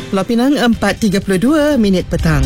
Pulau Pinang 4.32 petang.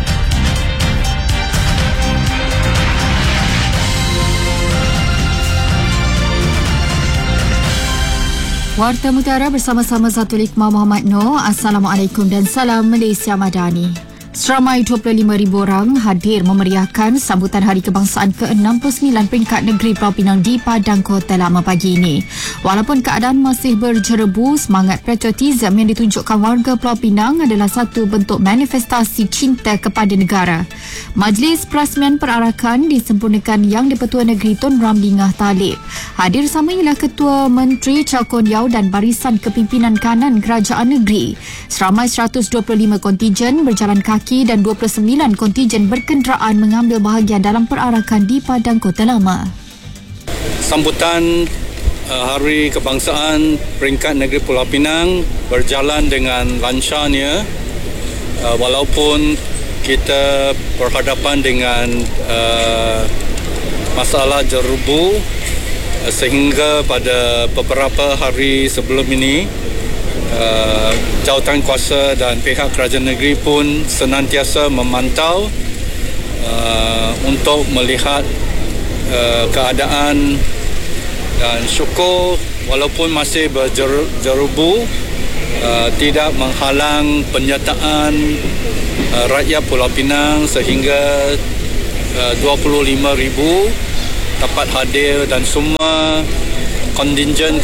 Warta Mutiara bersama-sama Zatul Hikmah Muhammad Noor. Assalamualaikum dan salam Malaysia Madani. Seramai 25,000 orang hadir memeriahkan sambutan Hari Kebangsaan ke-69 peringkat negeri Pulau Pinang di Padang Kota Lama pagi ini. Walaupun keadaan masih berjerebu, semangat patriotisme yang ditunjukkan warga Pulau Pinang adalah satu bentuk manifestasi cinta kepada negara. Majlis Perasmian Perarakan disempurnakan Yang di-Pertua Negeri Tun Ramli Ngah Talib. Hadir sama ialah Ketua Menteri Chow Kon Yeow dan barisan kepimpinan kanan kerajaan negeri. Seramai 125 kontijen berjalan kaki dan 29 kontijen berkenderaan mengambil bahagian dalam perarakan di Padang Kota Lama. Sambutan Hari Kebangsaan peringkat negeri Pulau Pinang berjalan dengan lancarnya, walaupun kita berhadapan dengan masalah jerubu sehingga pada beberapa hari sebelum ini jawatan kuasa dan pihak kerajaan negeri pun senantiasa memantau untuk melihat keadaan, dan syukur walaupun masih berjerubu tidak menghalang penyertaan rakyat Pulau Pinang sehingga 25,000 dapat hadir dan semua kontingen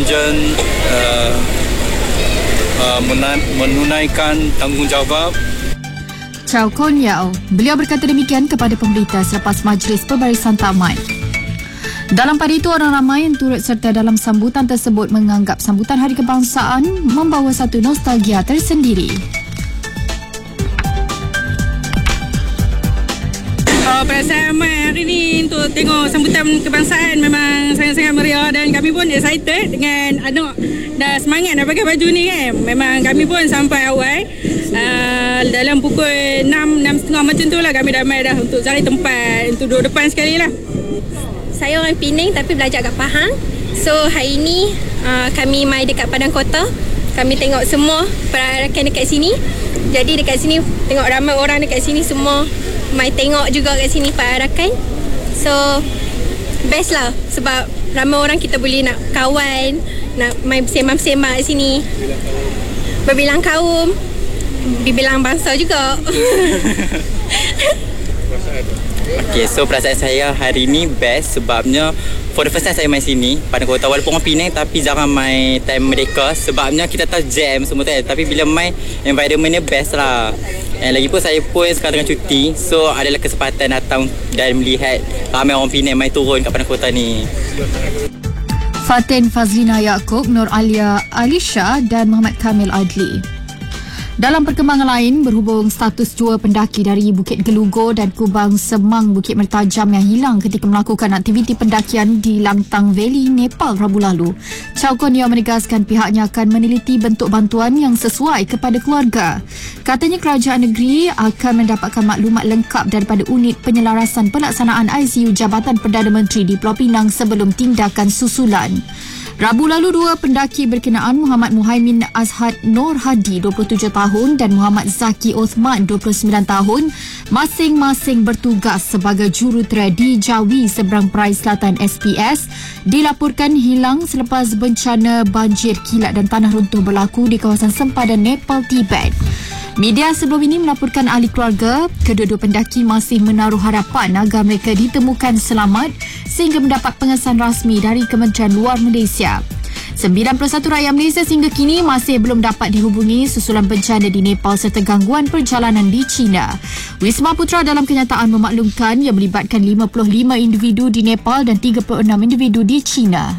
menunaikan tanggungjawab. Chow Kon Yeow, beliau berkata demikian kepada pemberita selepas majlis pembarisan tamat. Dalam pada itu, orang ramai yang turut serta dalam sambutan tersebut menganggap sambutan Hari Kebangsaan membawa satu nostalgia tersendiri. Perasaan hari ini untuk tengok sambutan kebangsaan memang sangat-sangat meriah, dan kami pun excited dengan anak dah semangat nak pakai baju ni kan. Memang kami pun sampai awal dalam pukul 6.30 macam tu lah kami damai dah untuk cari tempat untuk duduk depan sekali lah. Saya orang Penang tapi belajar kat Pahang. So hari ni kami mai dekat Padang Kota. Kami tengok semua perarakan dekat sini. Jadi dekat sini tengok ramai orang dekat sini, semua mai tengok juga kat sini perarakan. So best lah sebab ramai orang kita boleh nak kawan, nak mai bersembang-bersembang kat sini. Berbilang kaum, berbilang bangsa juga. Okay, so perasaan saya hari ni best sebabnya for the first time saya main sini Padang Kota. Walaupun orang Penang tapi jarang main time mereka sebabnya kita tahu jam semua tu, tapi bila main environment dia best lah. Dan lagi pun saya pun sekarang tengah cuti, so adalah kesempatan datang dan melihat ramai orang Penang main turun kat Padang Kota ni. Fatin Fazlina Yaakob, Nur Alia Alisha dan Muhammad Kamil Adli. Dalam perkembangan lain, berhubung status dua pendaki dari Bukit Gelugo dan Kubang Semang Bukit Mertajam yang hilang ketika melakukan aktiviti pendakian di Langtang Valley, Nepal Rabu lalu. Chow Kon Yeow menegaskan pihaknya akan meneliti bentuk bantuan yang sesuai kepada keluarga. Katanya kerajaan negeri akan mendapatkan maklumat lengkap daripada unit penyelarasan pelaksanaan ICU Jabatan Perdana Menteri di Pulau Pinang sebelum tindakan susulan. Rabu lalu, dua pendaki berkenaan Muhammad Muhaimin Azhad Nur Hadi 27 tahun dan Muhammad Zaki Osman 29 tahun masing-masing bertugas sebagai jurutera di Jawi Seberang Perai Selatan SPS dilaporkan hilang selepas bencana banjir, kilat dan tanah runtuh berlaku di kawasan sempadan Nepal, Tibet. Media sebelum ini melaporkan ahli keluarga kedua-dua pendaki masih menaruh harapan agar mereka ditemukan selamat sehingga mendapat pengesahan rasmi dari Kementerian Luar Malaysia. 91 rakyat Malaysia sehingga kini masih belum dapat dihubungi susulan bencana di Nepal serta gangguan perjalanan di China. Wisma Putra dalam kenyataan memaklumkan yang melibatkan 55 individu di Nepal dan 36 individu di China.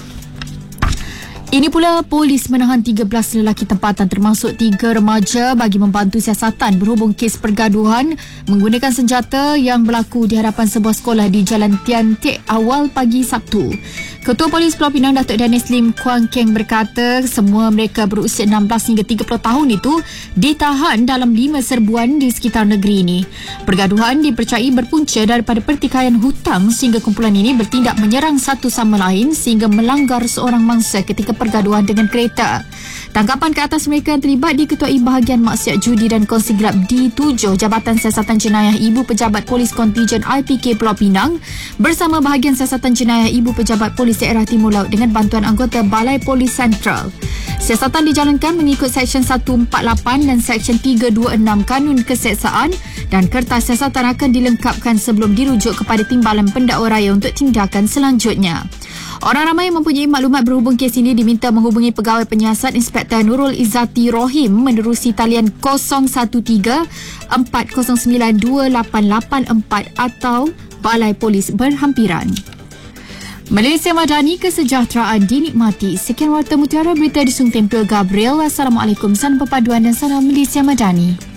Ini pula, polis menahan 13 lelaki tempatan termasuk 3 remaja bagi membantu siasatan berhubung kes pergaduhan menggunakan senjata yang berlaku di hadapan sebuah sekolah di Jalan Tian Teck awal pagi Sabtu. Ketua Polis Pulau Pinang Datuk Dennis Lim Kuang Keng berkata semua mereka berusia 16 hingga 30 tahun itu ditahan dalam 5 serbuan di sekitar negeri ini. Pergaduhan dipercayai berpunca daripada pertikaian hutang sehingga kumpulan ini bertindak menyerang satu sama lain sehingga melanggar seorang mangsa ketika pergaduhan dengan kereta. Tangkapan ke atas mereka yang terlibat diketuai bahagian maksiat judi dan kongsi gelap D7 Jabatan Siasatan Jenayah Ibu Pejabat Polis Kontijen IPK Pulau Pinang bersama bahagian Siasatan Jenayah Ibu Pejabat Polis Daerah Timur Laut dengan bantuan anggota Balai Polis Sentral. Siasatan dijalankan mengikut Seksyen 148 dan Seksyen 326 Kanun Keseksaan dan kertas siasatan akan dilengkapkan sebelum dirujuk kepada Timbalan Pendakwa Raya untuk tindakan selanjutnya. Orang ramai yang mempunyai maklumat berhubung kes ini diminta menghubungi Pegawai Penyiasat Inspektor Nurul Izzati Rohim menerusi talian 013-409-2884 atau Balai Polis Berhampiran. Malaysia Madani, kesejahteraan dinikmati. Sekian Warta Mutiara, berita disusun Tempel Gabriel. Assalamualaikum, salam perpaduan dan salam Malaysia Madani.